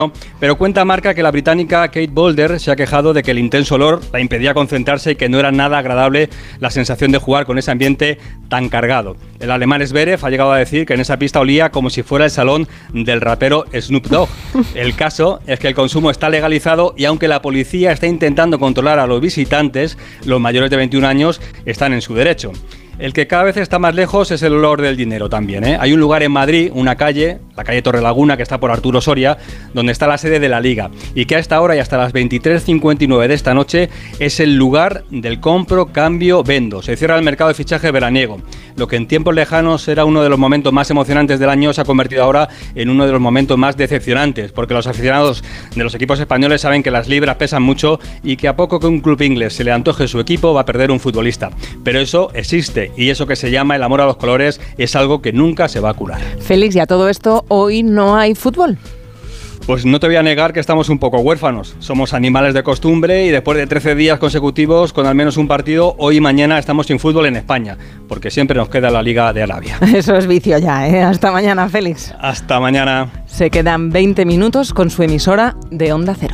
Pero cuenta Marca que la británica Kate Boulder se ha quejado de que el intenso olor la impedía concentrarse y que no era nada agradable la sensación de jugar con ese ambiente tan cargado. El alemán Zverev ha llegado a decir que en esa pista olía como si fuera el salón del rapero Snoop Dogg. El caso es que el consumo está legalizado y aunque la policía está intentando controlar a los visitantes, los mayores de 21 años están en su derecho. El que cada vez está más lejos es el olor del dinero también, ¿eh? Hay un lugar en Madrid, una calle, la calle Torrelaguna, que está por Arturo Soria, donde está la sede de la Liga, y que a esta hora y hasta las 23:59 de esta noche es el lugar del compro, cambio, vendo. Se cierra el mercado de fichaje veraniego. Lo que en tiempos lejanos era uno de los momentos más emocionantes del año se ha convertido ahora en uno de los momentos más decepcionantes, porque los aficionados de los equipos españoles saben que las libras pesan mucho y que a poco que un club inglés se le antoje su equipo va a perder un futbolista. Pero eso existe. Y eso que se llama el amor a los colores es algo que nunca se va a curar. Félix, y a todo esto, ¿hoy no hay fútbol? Pues no te voy a negar que estamos un poco huérfanos. Somos animales de costumbre y después de 13 días consecutivos con al menos un partido, hoy y mañana estamos sin fútbol en España, porque siempre nos queda la Liga de Arabia. Eso es vicio ya, ¿eh? Hasta mañana, Félix. Hasta mañana. Se quedan 20 minutos con su emisora de Onda Cero.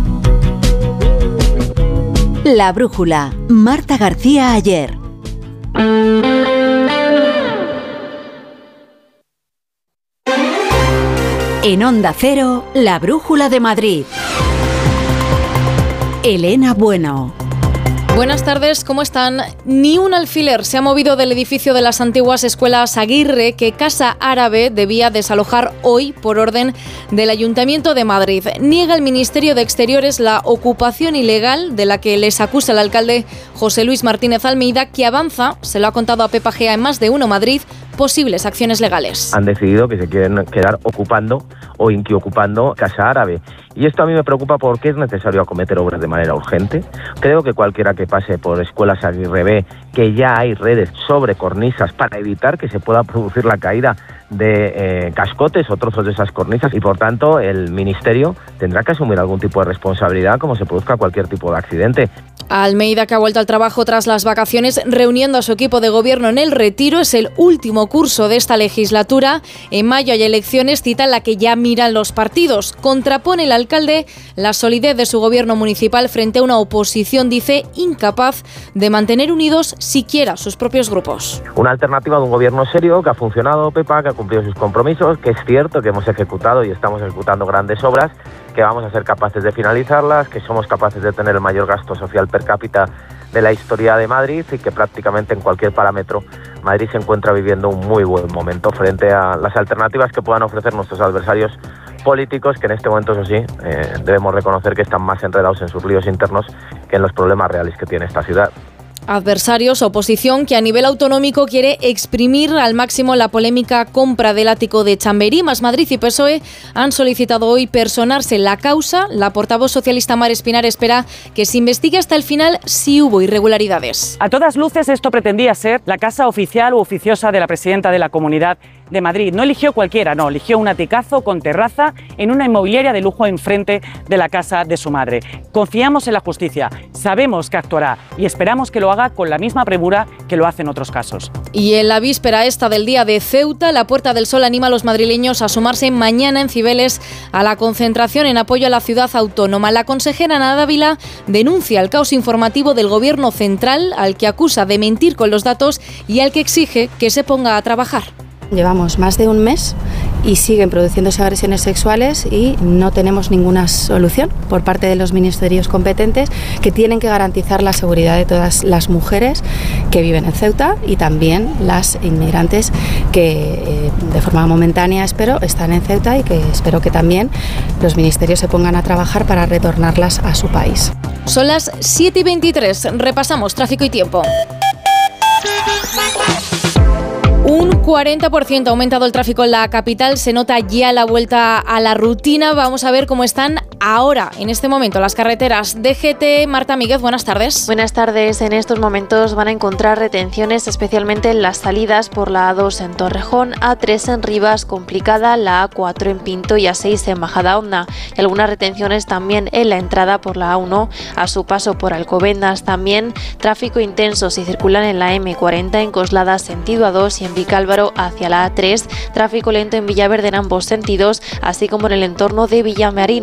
La Brújula. Marta García Ayer. En Onda Cero, La Brújula de Madrid. Elena Bueno. Buenas tardes, ¿cómo están? Ni un alfiler se ha movido del edificio de las antiguas escuelas Aguirre que Casa Árabe debía desalojar hoy por orden del Ayuntamiento de Madrid. Niega el Ministerio de Exteriores la ocupación ilegal de la que les acusa el alcalde José Luis Martínez Almeida, que avanza, se lo ha contado a Pepa Gea en Más de Uno Madrid, posibles acciones legales. Han decidido que se quieren quedar ocupando o inquiocupando Casa Árabe. Y esto a mí me preocupa porque es necesario acometer obras de manera urgente. Creo que cualquiera que pase por escuelas Aguirre ve que ya hay redes sobre cornisas para evitar que se pueda producir la caída de cascotes o trozos de esas cornisas y por tanto el Ministerio tendrá que asumir algún tipo de responsabilidad como se produzca cualquier tipo de accidente. Almeida, que ha vuelto al trabajo tras las vacaciones, reuniendo a su equipo de gobierno en El Retiro. Es el último curso de esta legislatura. En mayo hay elecciones, cita en la que ya miran los partidos. Contrapone el alcalde la solidez de su gobierno municipal frente a una oposición, dice, incapaz de mantener unidos siquiera sus propios grupos. Una alternativa de un gobierno serio que ha funcionado, Pepa, que ha cumplido sus compromisos, que es cierto que hemos ejecutado y estamos ejecutando grandes obras, que vamos a ser capaces de finalizarlas, que somos capaces de tener el mayor gasto social per cápita de la historia de Madrid y que prácticamente en cualquier parámetro Madrid se encuentra viviendo un muy buen momento frente a las alternativas que puedan ofrecer nuestros adversarios políticos, que en este momento, eso sí, debemos reconocer que están más enredados en sus líos internos que en los problemas reales que tiene esta ciudad. Adversarios, oposición que a nivel autonómico quiere exprimir al máximo la polémica compra del ático de Chamberí. Más Madrid y PSOE han solicitado hoy personarse la causa. La portavoz socialista Mar Espinar espera que se investigue hasta el final si hubo irregularidades. A todas luces esto pretendía ser la casa oficial u oficiosa de la presidenta de la Comunidad de Madrid. No eligió cualquiera, no, eligió un aticazo con terraza en una inmobiliaria de lujo enfrente de la casa de su madre. Confiamos en la justicia, sabemos que actuará y esperamos que lo haga con la misma premura que lo hace en otros casos. Y en la víspera esta del día de Ceuta, la Puerta del Sol anima a los madrileños a sumarse mañana en Cibeles a la concentración en apoyo a la ciudad autónoma. La consejera Ana Dávila denuncia el caos informativo del gobierno central, al que acusa de mentir con los datos y al que exige que se ponga a trabajar. Llevamos más de un mes y siguen produciéndose agresiones sexuales y no tenemos ninguna solución por parte de los ministerios competentes, que tienen que garantizar la seguridad de todas las mujeres que viven en Ceuta y también las inmigrantes que de forma momentánea, espero, están en Ceuta y que espero que también los ministerios se pongan a trabajar para retornarlas a su país. Son las 7:23, repasamos tráfico y tiempo. Un 40% ha aumentado el tráfico en la capital, se nota ya la vuelta a la rutina. Vamos a ver cómo están ahora, en este momento, las carreteras. DGT, Marta Míguez, buenas tardes. Buenas tardes. En estos momentos van a encontrar retenciones, especialmente en las salidas por la A2 en Torrejón, A3 en Rivas, complicada, la A4 en Pinto y A6 en Majadahonda. Y algunas retenciones también en la entrada por la A1, a su paso por Alcobendas. También tráfico intenso si circulan en la M40 en Coslada, sentido A2 y en Vicálvaro hacia la A3, tráfico lento en Villaverde en ambos sentidos, así como en el entorno de Villamarina.